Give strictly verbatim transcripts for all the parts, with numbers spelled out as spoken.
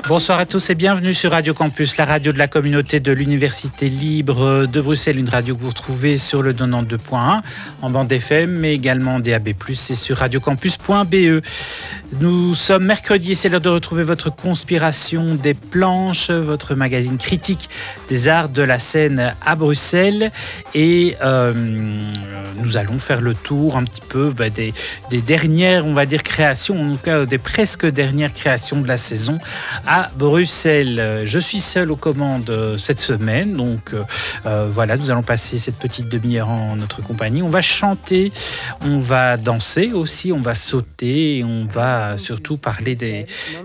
Bonsoir à tous et bienvenue sur Radio Campus, la radio de la communauté de l'Université libre de Bruxelles, une radio que vous retrouvez sur le quatre-vingt-douze point un en bande F M, mais également en D A B plus, et sur radiocampus point B E. Nous sommes mercredi et c'est l'heure de retrouver votre Conspiration des planches, votre magazine critique des arts de la scène à Bruxelles. Et euh, nous allons faire le tour un petit peu bah, des, des dernières, on va dire, créations, en tout cas des presque dernières créations de la saison à Bruxelles. Je suis seul aux commandes cette semaine, donc euh, voilà, nous allons passer cette petite demi-heure en notre compagnie. On va chanter, on va danser aussi, on va sauter et on va surtout parler des,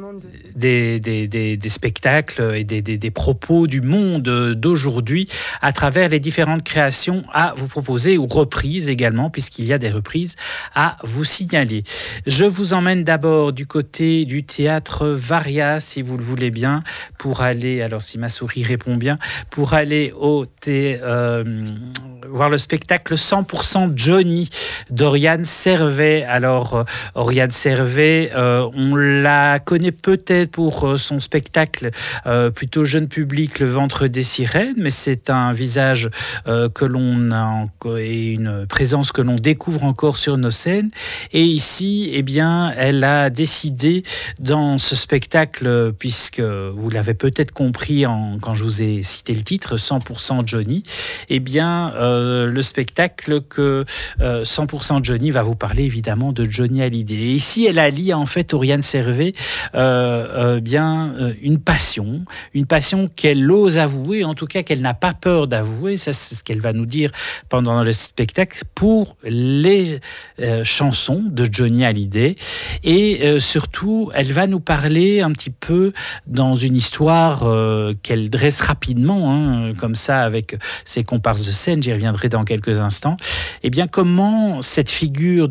des, des, des, des spectacles et des, des, des propos du monde d'aujourd'hui à travers les différentes créations à vous proposer, ou reprises également, puisqu'il y a des reprises à vous signaler. Je vous emmène d'abord du côté du théâtre Varia, si vous le voulez bien, pour aller, alors si ma souris répond bien, pour aller au thé, euh, voir le spectacle cent pour cent Johnny d'Oriane Servet. Alors, euh, Oriane Servet, euh, on la connaît peut-être pour euh, son spectacle euh, plutôt jeune public, Le ventre des sirènes, mais c'est un visage euh, que l'on a et une présence que l'on découvre encore sur nos scènes. Et ici, eh bien, elle a décidé dans ce spectacle, puisque vous l'avez peut-être compris en, quand je vous ai cité le titre, cent pour cent Johnny, eh bien, euh, le spectacle que euh, cent pour cent Johnny va vous parler évidemment de Johnny Hallyday. Et ici, elle allie en fait, Oriane Servet, euh, euh, bien euh, une passion, une passion qu'elle ose avouer, en tout cas qu'elle n'a pas peur d'avouer, ça c'est ce qu'elle va nous dire pendant le spectacle, pour les euh, chansons de Johnny Hallyday. Et euh, surtout, elle va nous parler un petit peu dans une histoire euh, qu'elle dresse rapidement, hein, comme ça, avec ses comparses de scène, j'y reviendrai dans quelques instants. Eh bien, comment cette figure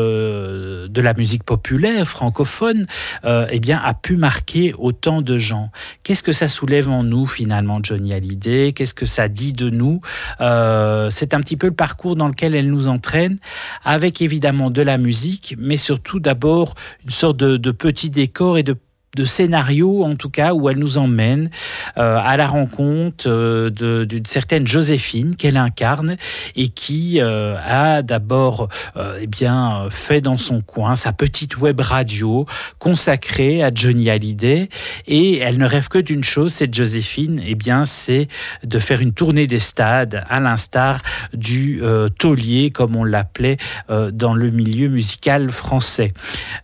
de, de la musique populaire francophone euh, eh bien, a pu marquer autant de gens. Qu'est-ce que ça soulève en nous, finalement, Johnny Hallyday ? Qu'est-ce que ça dit de nous ? euh, C'est un petit peu le parcours dans lequel elle nous entraîne, avec évidemment de la musique, mais surtout d'abord une sorte de, de petit décor et de de scénario, en tout cas, où elle nous emmène euh, à la rencontre euh, de, d'une certaine Joséphine qu'elle incarne et qui euh, a d'abord euh, eh bien, fait dans son coin sa petite web radio consacrée à Johnny Hallyday, et elle ne rêve que d'une chose, cette Joséphine, eh bien, c'est de faire une tournée des stades à l'instar du euh, taulier, comme on l'appelait euh, dans le milieu musical français.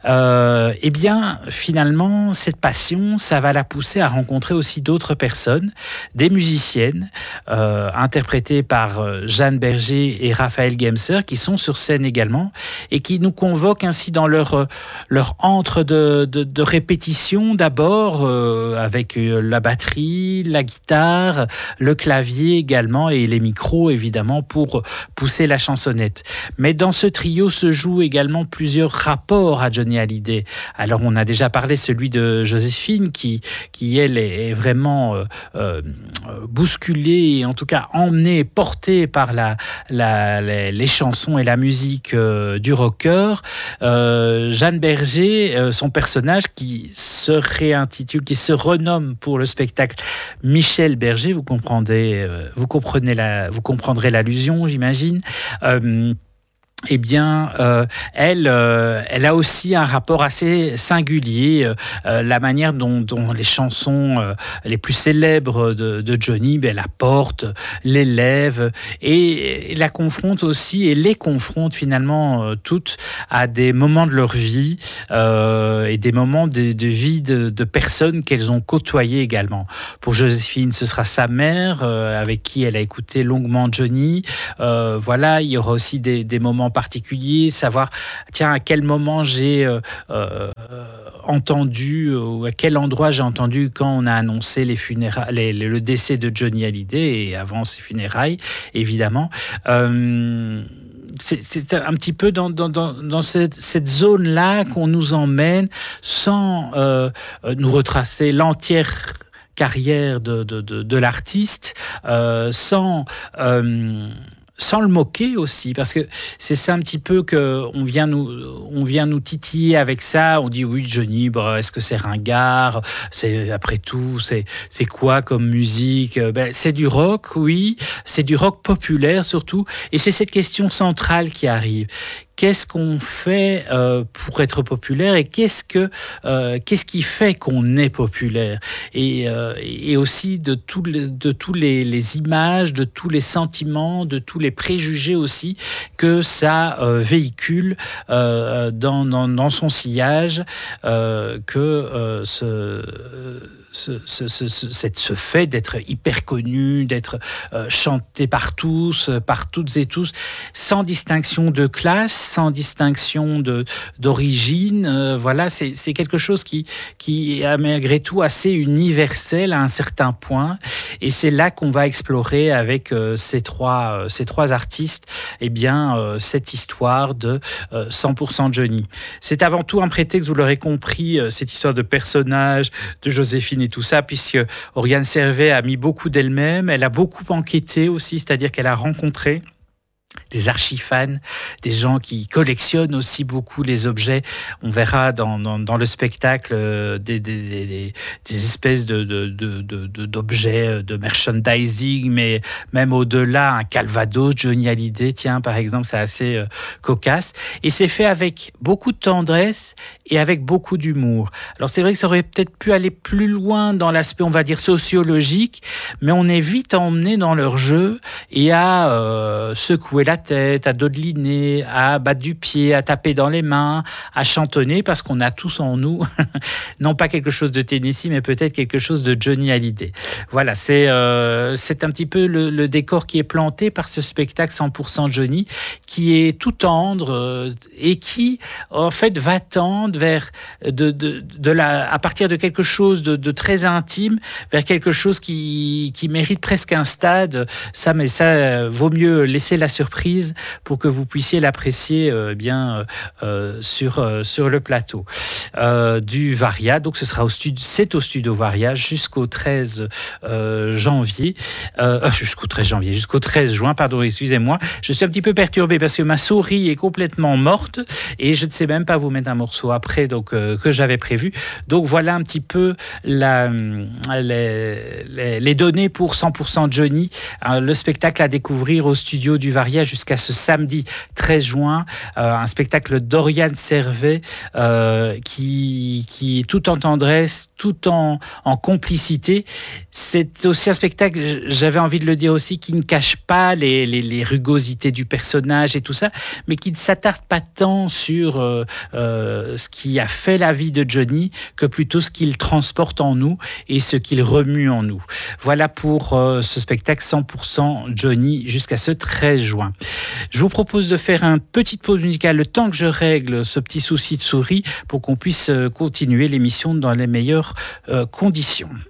Euh, eh bien, finalement, cette passion, ça va la pousser à rencontrer aussi d'autres personnes, des musiciennes, euh, interprétées par euh, Jeanne Berger et Raphaël Gemser, qui sont sur scène également, et qui nous convoquent ainsi dans leur, euh, leur antre de, de, de répétition, d'abord, euh, avec euh, la batterie, la guitare, le clavier également, et les micros, évidemment, pour pousser la chansonnette. Mais dans ce trio se jouent également plusieurs rapports à Johnny Hallyday. Alors, on a déjà parlé celui de Joséphine, qui, qui elle, est vraiment euh, euh, bousculée, et en tout cas emmenée, portée par la, la, les, les chansons et la musique euh, du rocker. Euh, Jeanne Berger, euh, son personnage qui se réintitule, qui se renomme pour le spectacle Michel Berger, vous comprendrez, euh, vous comprenez la, vous comprendrez l'allusion, j'imagine. Euh, Eh bien, euh, elle, euh, elle a aussi un rapport assez singulier. Euh, la manière dont, dont les chansons euh, les plus célèbres de, de Johnny, ben, la porte, l'élève, et, et la confronte aussi, et les confronte finalement euh, toutes à des moments de leur vie euh, et des moments de, de vie de, de personnes qu'elles ont côtoyées également. Pour Joséphine, ce sera sa mère euh, avec qui elle a écouté longuement Johnny. Euh, voilà, il y aura aussi des, des moments particulier, savoir tiens à quel moment j'ai euh, euh, entendu ou à quel endroit j'ai entendu quand on a annoncé les funérailles, les, le décès de Johnny Hallyday, et avant ses funérailles évidemment. Euh, C'est, c'est un petit peu dans, dans, dans, dans cette, cette zone-là qu'on nous emmène, sans euh, nous retracer l'entière carrière de, de, de, de l'artiste, euh, sans euh, sans le moquer aussi, parce que c'est ça un petit peu que on vient nous, on vient nous titiller avec ça. On dit oui, Johnny, bah, est-ce que c'est ringard? C'est après tout, c'est c'est quoi comme musique? Ben, c'est du rock, oui, c'est du rock populaire surtout, et c'est cette question centrale qui arrive. Qu'est-ce qu'on fait euh, pour être populaire et qu'est-ce que euh, qu'est-ce qui fait qu'on est populaire et, euh, et aussi de tous les, de tous les, les images, de tous les sentiments, de tous les préjugés aussi que ça euh, véhicule euh, dans, dans, dans son sillage, euh, que euh, ce Ce, ce, ce, ce fait d'être hyper connu, d'être euh, chanté par tous, par toutes et tous, sans distinction de classe, sans distinction de, d'origine. Euh, voilà, c'est, c'est quelque chose qui, qui est malgré tout assez universel à un certain point. Et c'est là qu'on va explorer avec euh, ces, trois, euh, ces trois artistes eh bien, euh, cette histoire de euh, cent pour cent Johnny. C'est avant tout un prétexte, vous l'aurez compris, euh, cette histoire de personnage, de Joséphine et tout ça, puisque Oriane Servet a mis beaucoup d'elle-même, elle a beaucoup enquêté aussi, c'est-à-dire qu'elle a rencontré des archifans, des gens qui collectionnent aussi beaucoup les objets. On verra dans, dans, dans le spectacle euh, des, des, des, des espèces de, de, de, de, d'objets, de merchandising, mais même au-delà, un Calvados, Johnny Hallyday, tiens, par exemple, c'est assez euh, cocasse. Et c'est fait avec beaucoup de tendresse et avec beaucoup d'humour. Alors c'est vrai que ça aurait peut-être pu aller plus loin dans l'aspect, on va dire, sociologique, mais on est vite emmené dans leur jeu et à euh, secouer la tête, à dodeliner, à battre du pied, à taper dans les mains, à chantonner, parce qu'on a tous en nous, non pas quelque chose de Tennessee, mais peut-être quelque chose de Johnny Hallyday. Voilà, c'est, euh, c'est un petit peu le, le décor qui est planté par ce spectacle cent pour cent Johnny, qui est tout tendre euh, et qui, en fait, va tendre vers, de, de, de la, à partir de quelque chose de, de très intime, vers quelque chose qui, qui mérite presque un stade. Ça, mais ça, euh, vaut mieux laisser la surprise pour que vous puissiez l'apprécier euh, bien euh, sur, euh, sur le plateau euh, du Varia. Donc ce sera au studio, c'est au studio Varia jusqu'au treize euh, janvier, euh, jusqu'au treize janvier, jusqu'au treize juin, pardon, excusez-moi. Je suis un petit peu perturbé parce que ma souris est complètement morte et je ne sais même pas vous mettre un morceau après donc euh, que j'avais prévu. Donc voilà un petit peu la, les, les, les données pour cent pour cent Johnny, hein, le spectacle à découvrir au studio du Varia jusqu'à ce samedi treize juin, euh, un spectacle d'Oriane Servet euh, qui, qui tout en tendresse, tout en, en complicité. C'est aussi un spectacle, j'avais envie de le dire aussi, qui ne cache pas les, les, les rugosités du personnage et tout ça, mais qui ne s'attarde pas tant sur euh, euh, ce qui a fait la vie de Johnny que plutôt ce qu'il transporte en nous et ce qu'il remue en nous. Voilà pour euh, ce spectacle cent pour cent Johnny jusqu'à ce treize juin. Je vous propose de faire une petite pause musicale le temps que je règle ce petit souci de souris pour qu'on puisse continuer l'émission dans les meilleures euh, conditions.